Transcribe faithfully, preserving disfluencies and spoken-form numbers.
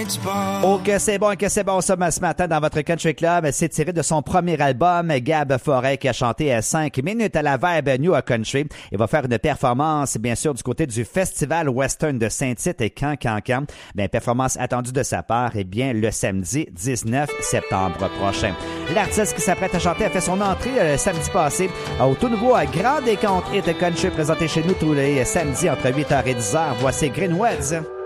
Oh que c'est bon, que c'est bon ça ce matin dans votre Country Club. C'est tiré de son premier album, Gab Forêt, qui a chanté à cinq minutes à la Vibe New à Country. Il va faire une performance, bien sûr, du côté du Festival Western de Saint-Tite et Cancancan. Bien, performance attendue de sa part, eh bien, le samedi dix-neuf septembre prochain. L'artiste qui s'apprête à chanter a fait son entrée le samedi passé au tout nouveau Grand Décompte Hit Country présenté chez nous tous les samedis entre huit heures et dix heures. Voici Greenwoods.